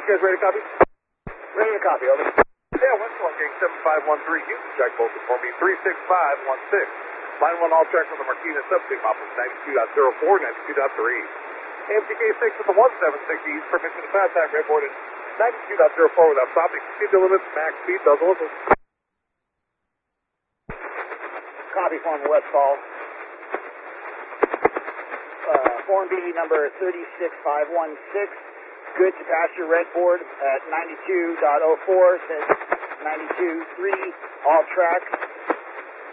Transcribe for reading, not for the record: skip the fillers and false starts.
You guys ready to copy? Ready to copy, over. Yeah, Westlawn Gang 7513, Houston, check both for me, 36516. Line 1 all track from the Martinez substation, off of 92.04, 92.3. AMTK 6 at the 176 East, permission to pass time, report at 92.04 without stopping. Speed limits, max speed, does limit. Copy form Westfall. Form B number 36516. Good to pass your red board at 92.04, says 92.3, all tracks.